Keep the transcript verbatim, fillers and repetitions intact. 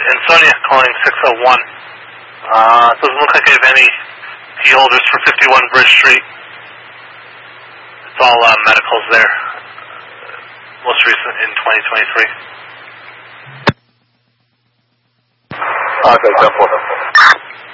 Ansonia calling six oh one. Uh, doesn't look like I have any key holders for fifty-one Bridge Street. It's all uh, medicals there. Most recent in twenty twenty-three. Okay, ten four.